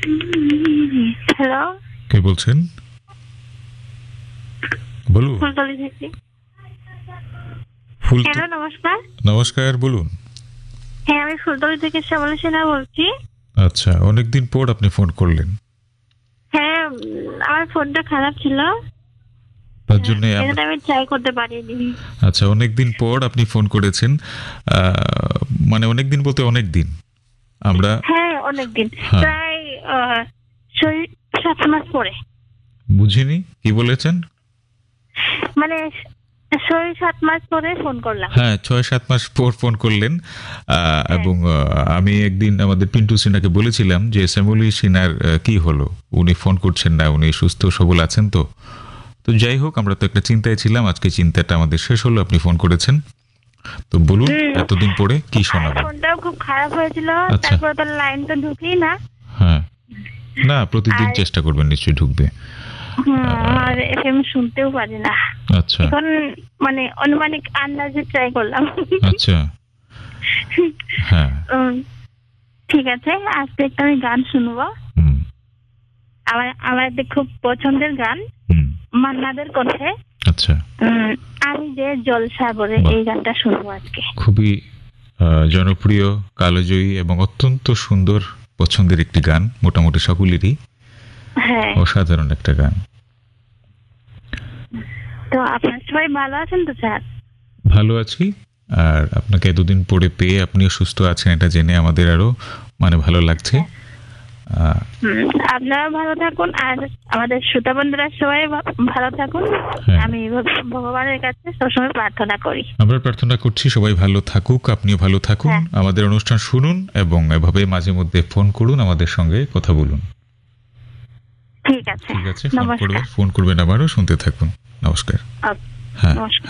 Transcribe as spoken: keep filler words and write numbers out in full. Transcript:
Hello, কে বলছেন? বলুন। ফুলতলি থেকে। ফুল হ্যালো, নমস্কার। নমস্কার, বলুন। হ্যাঁ, আমি ফুলতলি থেকে শ্যামলী সিনহা বলছি। আচ্ছা, অনেকদিন পর আপনি ফোন করলেন। হ্যাঁ, উম, আমার ফোনটা খারাপ ছিল, তার জন্য এজন্য আমি ট্রাই করতে পারিনি। আচ্ছা, অনেকদিন পর আপনি ফোন করেছেন। আহ, মানে অনেকদিন বলতে অনেকদিন আমরা হ্যাঁ, অনেকদিন, হ্যাঁ। প্রায় আহ, ছয় সাত মাস পরে। বুঝিনি কি বলেছেন। মানে ছয় সাত মাস পরে ফোন করলাম। হ্যাঁ, ছয় সাত মাস পর ফোন করলেন। আহ, এবং আহ, আমি একদিন আমাদের পিন্টু সিনহাকে বলেছিলাম যে শ্যামলী সিনহার আহ, কি হলো, উনি ফোন করছেন না, উনি সুস্থ সবল আছেন তো। তো যাই হোক, আমরা তো একটা চিন্তায় ছিলাম, আজকে চিন্তাটা আমাদের শেষ হলো, আপনি ফোন করেছেন। তো বলুন, হুম। এতদিন পরে কি শোনাবেন? ফোনটাও খুব খারাপ হয়েছিল, আচ্ছা। তারপরে তো লাইন তো ঢুকলি না। হ্যাঁ, না প্রতিদিন আর- চেষ্টা করবেন, নিশ্চয়ই ঢুকবে। হুম, আর এফএম শুনতেও পারি না আচ্ছা এখন, মানে অনুমানিক আন্দাজে ট্রাই করলাম। আচ্ছা। হ্যাঁ। উম, ঠিক আছে, আজকে একটা আমি গান শুনবো। হুম আমার আমার একটা খুব পছন্দের গান, হুম মান্নাদের কণ্ঠে। আচ্ছা, উম, আমি যে জলসাগরে, বাহ। এই গানটা শুনবো আজকে। খুবই আহ, জনপ্রিয়, কালোজয়ী এবং অত্যন্ত সুন্দর পছন্দের একটি গান, মোটামুটি সকলেরই হ্যাঁ, অসাধারণ একটা গান। তো আপনার সবাই ভালো আছেন তো স্যার? ভালো আছি। আর আপনাকে এতদিন পরে পেয়ে আপনিও সুস্থ আছেন এটা জেনে আমাদের আরো মানে ভালো লাগছে। আহ, হুম, আপনারা ভালো থাকুন, আর আমাদের শ্রোতা বন্ধুরা সবাই ভা- ভালো থাকুন। হ্যাঁ। আমি ভগ- ভগবানের কাছে সবসময় প্রার্থনা করি। আমরা প্রার্থনা করছি সবাই ভালো থাকুক, আপনিও ভালো থাকুন, হ্যাঁ। আমাদের অনুষ্ঠান শুনুন এবং এভাবে মাঝে মধ্যে ফোন করুন, আমাদের সঙ্গে কথা বলুন। ঠিক আছে, ঠিক আছে, ফোন নমস্কার। করবেন, ফোন করবেন আবারও, শুনতে থাকুন। নমস্কার। আপ- হ্যাঁ। নমস্কার।